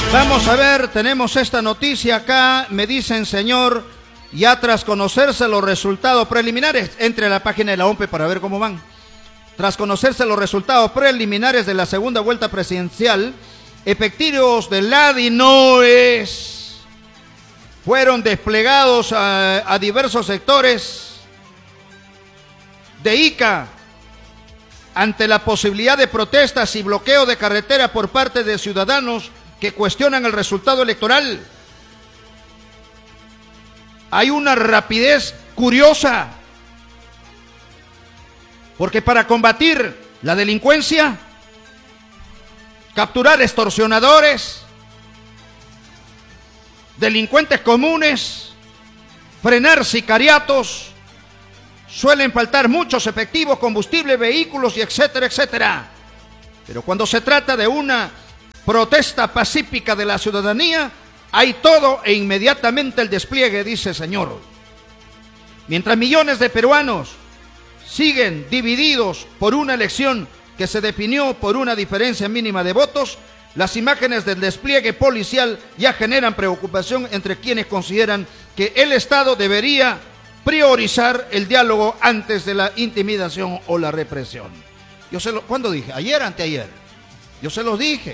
Vamos a ver, tenemos esta noticia acá. Me dicen, señor, ya tras conocerse los resultados preliminares, entre a la página de la OMPE para ver cómo van. Tras conocerse los resultados preliminares de la segunda vuelta presidencial, efectivos del ADINOES fueron desplegados a diversos sectores de Ica ante la posibilidad de protestas y bloqueo de carretera por parte de ciudadanos que cuestionan el resultado electoral. Hay una rapidez curiosa, porque para combatir la delincuencia, capturar extorsionadores, delincuentes comunes, frenar sicariatos, suelen faltar muchos efectivos, combustible, vehículos y etcétera, etcétera. Pero cuando se trata de una protesta pacífica de la ciudadanía, hay todo e inmediatamente el despliegue, dice señor. Mientras millones de peruanos siguen divididos por una elección que se definió por una diferencia mínima de votos, las imágenes del despliegue policial ya generan preocupación entre quienes consideran que el Estado debería priorizar el diálogo antes de la intimidación o la represión. ¿Cuándo dije? ¿Ayer, anteayer? Yo se los dije.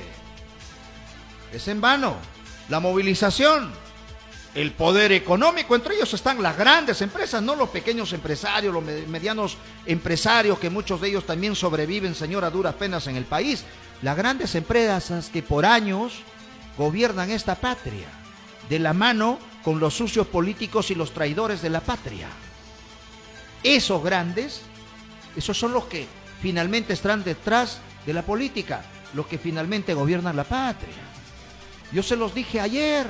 Es en vano. La movilización, el poder económico, entre ellos están las grandes empresas, no los pequeños empresarios, los medianos empresarios, que muchos de ellos también sobreviven, señor, a duras penas en el país. Las grandes empresas que por años gobiernan esta patria, de la mano con los sucios políticos y los traidores de la patria. Esos grandes, esos son los que finalmente están detrás de la política, los que finalmente gobiernan la patria. Yo se los dije ayer.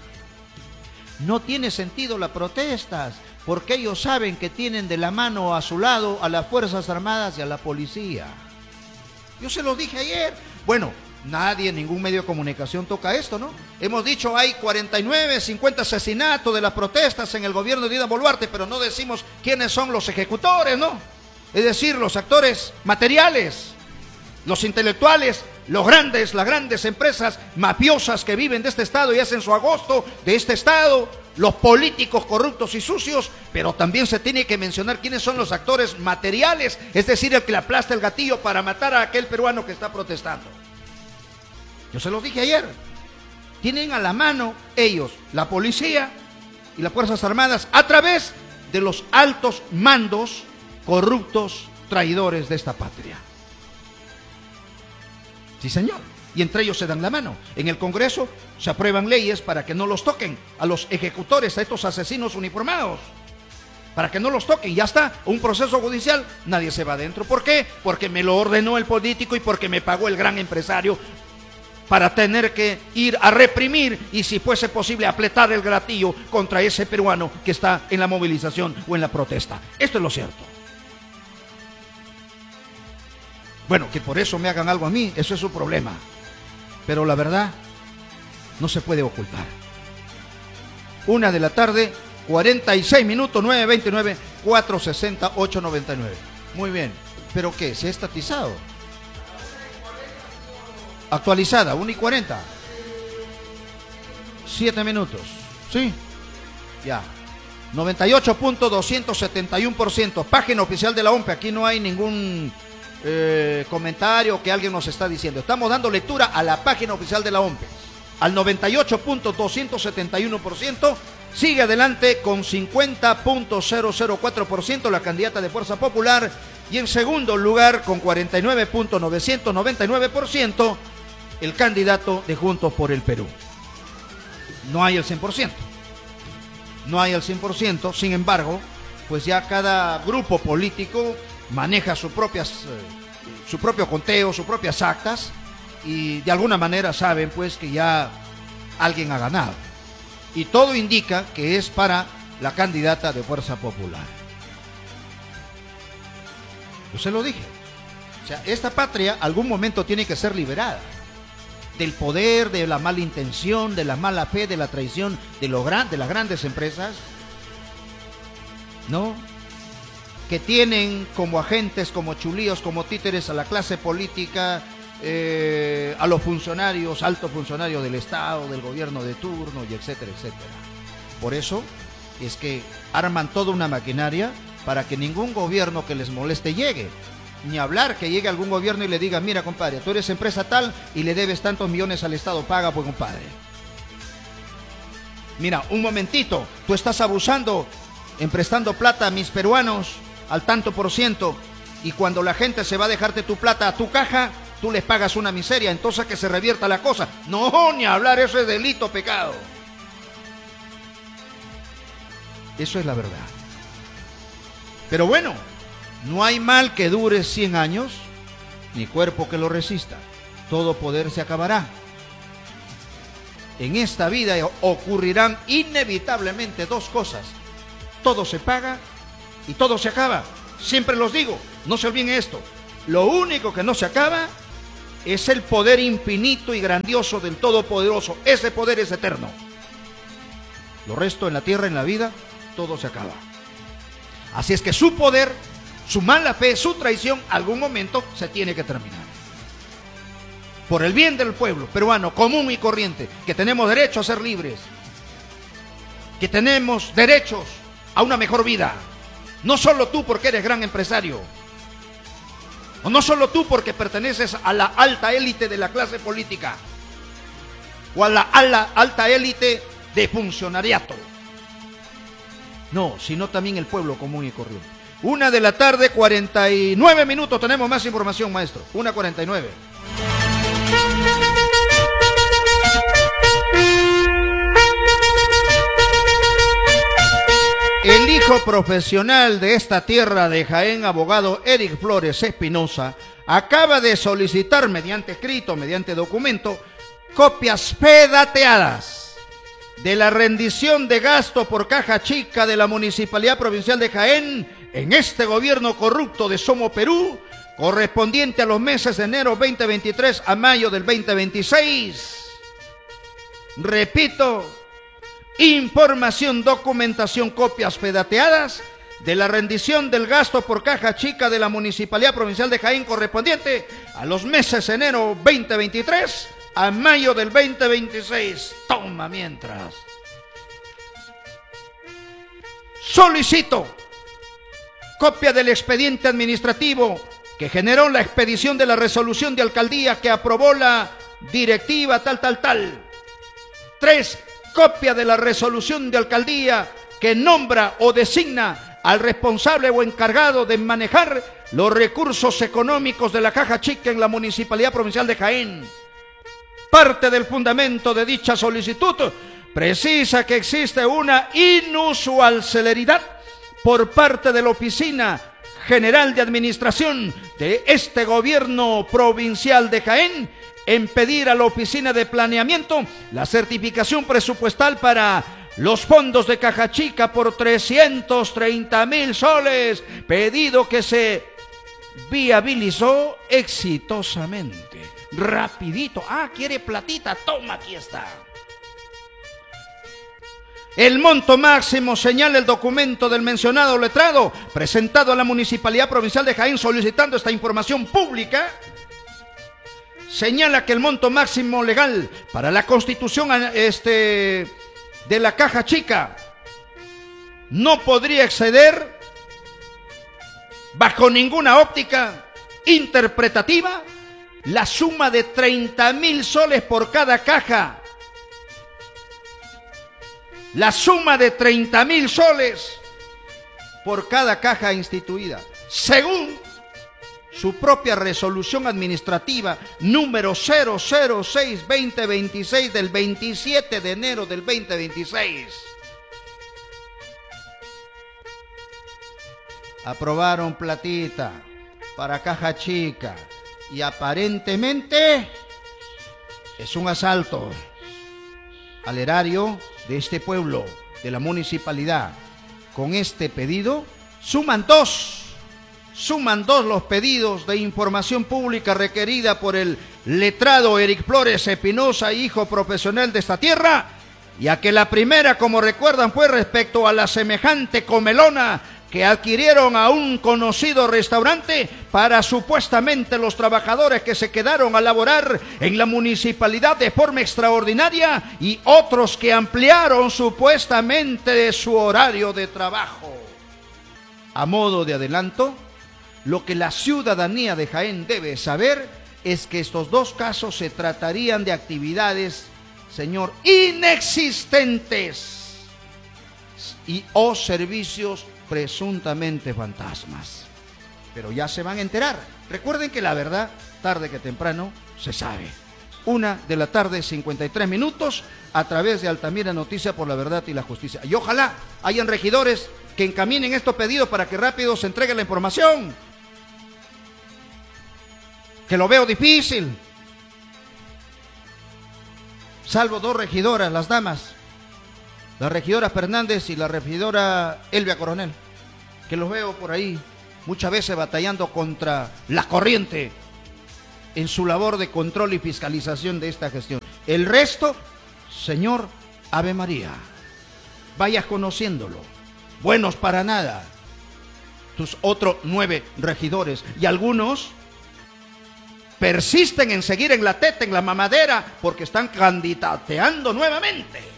No tiene sentido las protestas, porque ellos saben que tienen de la mano a su lado a las Fuerzas Armadas y a la policía. Yo se los dije ayer. Bueno, nadie, ningún medio de comunicación toca esto, ¿no? Hemos dicho hay 49, 50 asesinatos de las protestas en el gobierno de Dina Boluarte, pero no decimos quiénes son los ejecutores, ¿no? Es decir, los actores materiales, los intelectuales, las grandes empresas mafiosas que viven de este Estado y hacen su agosto de este Estado, los políticos corruptos y sucios, pero también se tiene que mencionar quiénes son los actores materiales, es decir, el que le aplasta el gatillo para matar a aquel peruano que está protestando. Yo se los dije ayer. Tienen a la mano ellos, la policía y las Fuerzas Armadas, a través de los altos mandos corruptos, traidores de esta patria. Sí, señor. Y entre ellos se dan la mano. En el Congreso se aprueban leyes para que no los toquen a los ejecutores, a estos asesinos uniformados. Para que no los toquen. Ya está, un proceso judicial, nadie se va adentro. ¿Por qué? Porque me lo ordenó el político y porque me pagó el gran empresario para tener que ir a reprimir y, si fuese posible, apretar el gatillo contra ese peruano que está en la movilización o en la protesta. Esto es lo cierto. Bueno, que por eso me hagan algo a mí, eso es su problema. Pero la verdad no se puede ocultar. 1 de la tarde, 46 minutos, 9:29, 460, 899. Muy bien. ¿Pero qué? ¿Se ha estatizado? Actualizada, 1:40. 7 minutos. ¿Sí? Ya. 98.271%. Página oficial de la OMPE. Aquí no hay ningún comentario que alguien nos está diciendo. Estamos dando lectura a la página oficial de la OMPE. Al 98.271%. Sigue adelante con 50.004% la candidata de Fuerza Popular. Y en segundo lugar, con 49.999%, el candidato de Juntos por el Perú. No hay el 100%. No hay el 100%. Sin embargo, pues ya cada grupo político maneja su propio conteo, sus propias actas, y de alguna manera saben pues que ya alguien ha ganado. Y todo indica que es para la candidata de Fuerza Popular. Yo se lo dije. O sea, esta patria algún momento tiene que ser liberada del poder, de la mala intención, de la mala fe, de la traición de las grandes empresas, ¿no? Que tienen como agentes, como chulíos, como títeres a la clase política a los funcionarios, altos funcionarios del Estado, del gobierno de turno, y etcétera, etcétera. Por eso es que arman toda una maquinaria para que ningún gobierno que les moleste llegue. Ni hablar que llegue algún gobierno y le diga, mira compadre, tú eres empresa tal y le debes tantos millones al Estado, paga pues compadre. Mira, un momentito, tú estás abusando, emprestando plata a mis peruanos al tanto por ciento, y cuando la gente se va a dejarte tu plata a tu caja, tú les pagas una miseria, entonces que se revierta la cosa. No, ni hablar, eso es delito, pecado. Eso es la verdad. Pero bueno, no hay mal que dure 100 años, ni cuerpo que lo resista. Todo poder se acabará. En esta vida ocurrirán inevitablemente dos cosas. Todo se paga y todo se acaba. Siempre los digo, no se olviden esto. Lo único que no se acaba es el poder infinito y grandioso del Todopoderoso. Ese poder es eterno. Lo resto en la tierra, en la vida, todo se acaba. Así es que su poder, su mala fe, su traición, algún momento se tiene que terminar. Por el bien del pueblo peruano común y corriente, que tenemos derecho a ser libres, que tenemos derechos a una mejor vida. No solo tú porque eres gran empresario, o no solo tú porque perteneces a la alta élite de la clase política, o a la alta élite de funcionariato. No, sino también el pueblo común y corriente. 1:49 p.m. Tenemos más información, maestro. 1:49. El hijo profesional de esta tierra de Jaén, abogado Eric Flores Espinosa, acaba de solicitar mediante escrito, mediante documento, copias pedateadas de la rendición de gasto por caja chica de la Municipalidad Provincial de Jaén en este gobierno corrupto de Somos Perú, correspondiente a los meses de enero 2023 a mayo del 2026. Repito, información, documentación, copias pedateadas de la rendición del gasto por caja chica de la Municipalidad Provincial de Jaén correspondiente a los meses de enero 2023 a mayo del 2026. Toma mientras. Solicito copia del expediente administrativo que generó la expedición de la resolución de alcaldía que aprobó la directiva tal. 3. Copia de la resolución de alcaldía que nombra o designa al responsable o encargado de manejar los recursos económicos de la caja chica en la Municipalidad Provincial de Jaén. Parte del fundamento de dicha solicitud precisa que existe una inusual celeridad por parte de la Oficina General de Administración de este gobierno provincial de Jaén en pedir a la Oficina de Planeamiento la certificación presupuestal para los fondos de caja chica por 330,000 soles, pedido que se viabilizó exitosamente. Rapidito. ¿Quiere platita? Toma, aquí está. El monto máximo, señala el documento del mencionado letrado, presentado a la Municipalidad Provincial de Jaén solicitando esta información pública, señala que el monto máximo legal para la constitución de la caja chica no podría exceder, bajo ninguna óptica interpretativa, la suma de 30,000 soles por cada caja. La suma de 30,000 soles por cada caja instituida, según su propia resolución administrativa número 006-2026 del 27 de enero del 2026. Aprobaron platita para caja chica y aparentemente es un asalto al erario de este pueblo, de la municipalidad. Con este pedido suman dos los pedidos de información pública requerida por el letrado Eric Flores Espinosa, hijo profesional de esta tierra, ya que la primera, como recuerdan, fue respecto a la semejante comelona que adquirieron a un conocido restaurante para supuestamente los trabajadores que se quedaron a laborar en la municipalidad de forma extraordinaria y otros que ampliaron supuestamente su horario de trabajo. A modo de adelanto, lo que la ciudadanía de Jaén debe saber es que estos dos casos se tratarían de actividades, señor, inexistentes y o servicios presuntamente fantasmas. Pero ya se van a enterar. Recuerden que la verdad, tarde que temprano, se sabe. 1:53 p.m, a través de Altamira Noticia por la Verdad y la Justicia. Y ojalá hayan regidores que encaminen estos pedidos para que rápido se entregue la información. Que lo veo difícil. Salvo dos regidoras, las damas. La regidora Fernández y la regidora Elvia Coronel, que los veo por ahí muchas veces batallando contra la corriente en su labor de control y fiscalización de esta gestión. El resto, señor, Ave María, vayas conociéndolo. Buenos para nada. Tus otros 9 regidores y algunos persisten en seguir en la teta, en la mamadera, porque están candidateando nuevamente.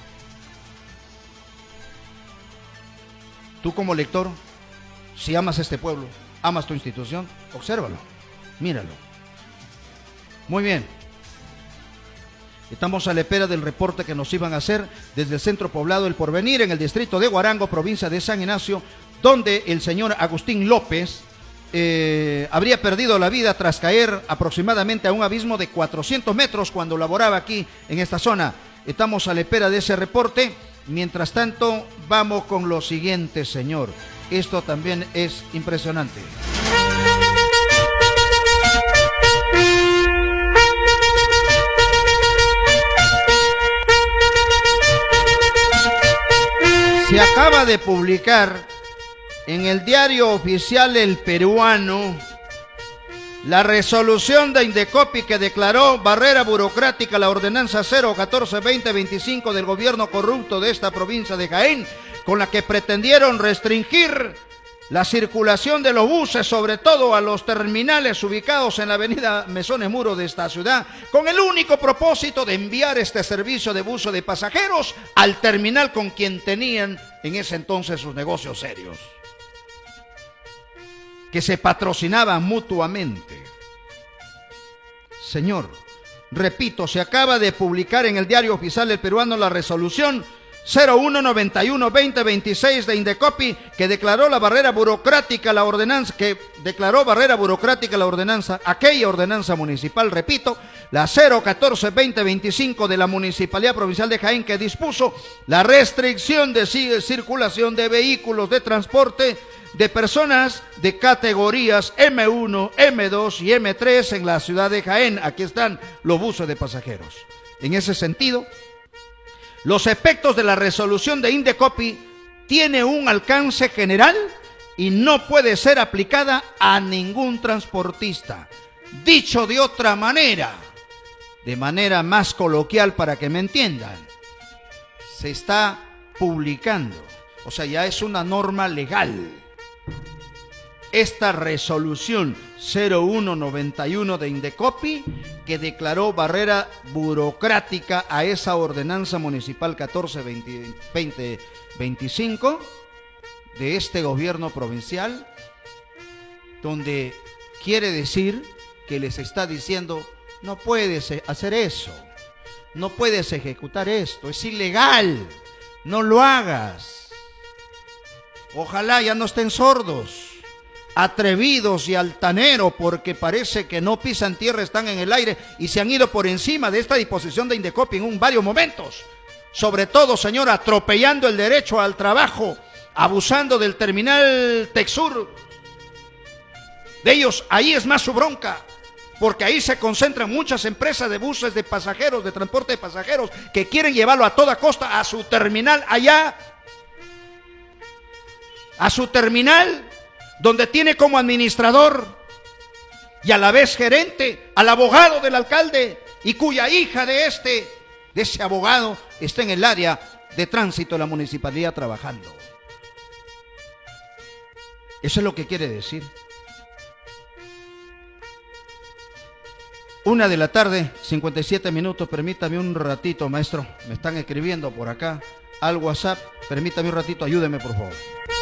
Tú como lector, si amas este pueblo, amas tu institución, obsérvalo, míralo. Muy bien. Estamos a la espera del reporte que nos iban a hacer desde el centro poblado El Porvenir, en el distrito de Huarango, provincia de San Ignacio, donde el señor Agustín López habría perdido la vida tras caer aproximadamente a un abismo de 400 metros cuando laboraba aquí en esta zona. Estamos a la espera de ese reporte. Mientras tanto, vamos con lo siguiente, señor. Esto también es impresionante. Se acaba de publicar en el diario oficial El Peruano la resolución de Indecopi que declaró barrera burocrática a la ordenanza 014-2025 del gobierno corrupto de esta provincia de Jaén, con la que pretendieron restringir la circulación de los buses, sobre todo a los terminales ubicados en la avenida Mesones Muro de esta ciudad, con el único propósito de enviar este servicio de bus de pasajeros al terminal con quien tenían en ese entonces sus negocios serios, que se patrocinaban mutuamente. Señor, repito, se acaba de publicar en el diario oficial El Peruano la resolución 0191-2026 de Indecopi que declaró la barrera burocrática la ordenanza, aquella ordenanza municipal, repito, la 014-2025 de la Municipalidad Provincial de Jaén, que dispuso la restricción de circulación de vehículos de transporte de personas de categorías M1, M2 y M3 en la ciudad de Jaén. Aquí están los buses de pasajeros. En ese sentido, los efectos de la resolución de Indecopi tiene un alcance general y no puede ser aplicada a ningún transportista. Dicho de otra manera, de manera más coloquial para que me entiendan, se está publicando, o sea, ya es una norma legal, esta resolución 0191 de Indecopi que declaró barrera burocrática a esa ordenanza municipal 14-2025 de este gobierno provincial, donde quiere decir que les está diciendo: no puedes hacer eso, no puedes ejecutar esto, es ilegal, no lo hagas. Ojalá ya no estén sordos, atrevidos y altaneros, porque parece que no pisan tierra, están en el aire y se han ido por encima de esta disposición de Indecopi en varios momentos. Sobre todo, señor, atropellando el derecho al trabajo, abusando del terminal Texur. De ellos, ahí es más su bronca, porque ahí se concentran muchas empresas de buses de pasajeros, de transporte de pasajeros, que quieren llevarlo a toda costa a su terminal allá, a su terminal, donde tiene como administrador y a la vez gerente al abogado del alcalde, y cuya hija de ese abogado está en el área de tránsito de la municipalidad trabajando. Eso es lo que quiere decir. 1:57. Permítame un ratito, maestro. Me están escribiendo por acá al WhatsApp. Permítame un ratito, ayúdeme, por favor.